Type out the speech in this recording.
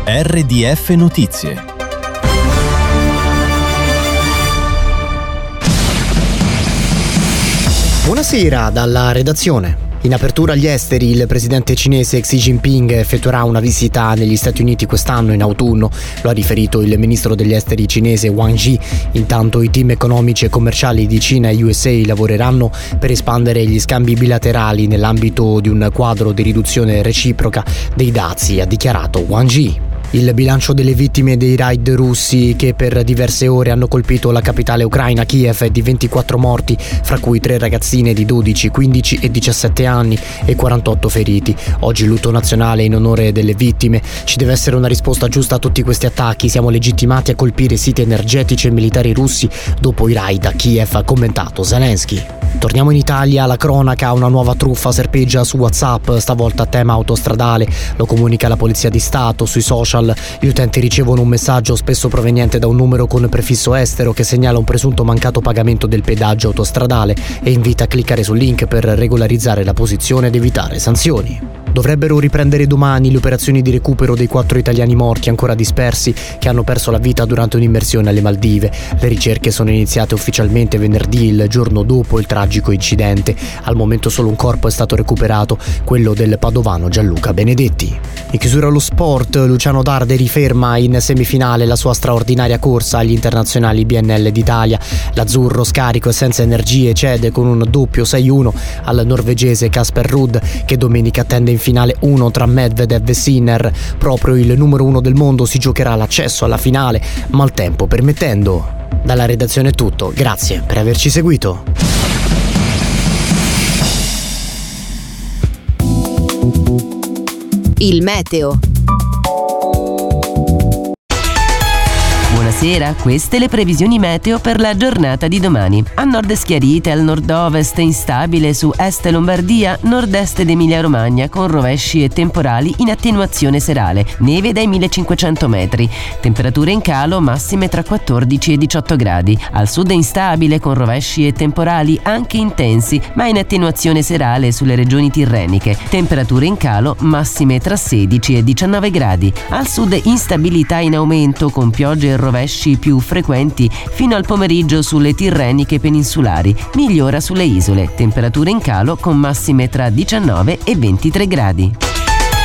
RDF Notizie. Buonasera dalla redazione. In apertura agli esteri, il presidente cinese Xi Jinping effettuerà una visita negli Stati Uniti quest'anno in autunno, lo ha riferito il ministro degli esteri cinese Wang Yi. Intanto i team economici e commerciali di Cina e USA lavoreranno per espandere gli scambi bilaterali nell'ambito di un quadro di riduzione reciproca dei dazi, ha dichiarato Wang Yi. Il bilancio delle vittime dei raid russi che per diverse ore hanno colpito la capitale ucraina Kiev è di 24 morti, fra cui 3 ragazzine di 12, 15 e 17 anni e 48 feriti. Oggi lutto nazionale in onore delle vittime. Ci deve essere una risposta giusta a tutti questi attacchi. Siamo legittimati a colpire siti energetici e militari russi dopo i raid a Kiev, ha commentato Zelensky. Torniamo in Italia, la cronaca, una nuova truffa serpeggia su WhatsApp, stavolta a tema autostradale. Lo comunica la Polizia di Stato. Sui social gli utenti ricevono un messaggio spesso proveniente da un numero con prefisso estero che segnala un presunto mancato pagamento del pedaggio autostradale e invita a cliccare sul link per regolarizzare la posizione ed evitare sanzioni. Dovrebbero riprendere domani le operazioni di recupero dei 4 italiani morti ancora dispersi che hanno perso la vita durante un'immersione alle Maldive. Le ricerche sono iniziate ufficialmente venerdì, il giorno dopo il tragico incidente. Al momento solo un corpo è stato recuperato, quello del padovano Gianluca Benedetti. In chiusura allo sport, Luciano Darde riferma in semifinale la sua straordinaria corsa agli internazionali BNL d'Italia. L'azzurro scarico e senza energie cede con un doppio 6-1 al norvegese Casper Ruud, che domenica attende in finale 1 tra Medvedev e Sinner. Proprio il numero 1 del mondo si giocherà l'accesso alla finale, mal tempo permettendo. Dalla redazione è tutto, grazie per averci seguito. Il meteo. Buonasera, queste le previsioni meteo per la giornata di domani. A nord schiarite, al nord-ovest instabile su est Lombardia, nord-est ed Emilia-Romagna con rovesci e temporali in attenuazione serale, neve dai 1500 metri, temperature in calo massime tra 14 e 18 gradi. Al sud instabile con rovesci e temporali anche intensi, ma in attenuazione serale sulle regioni tirreniche, temperature in calo massime tra 16 e 19 gradi. Al sud instabilità in aumento con piogge e rovesci più frequenti fino al pomeriggio sulle tirreniche peninsulari, migliora sulle isole, temperature in calo con massime tra 19 e 23 gradi.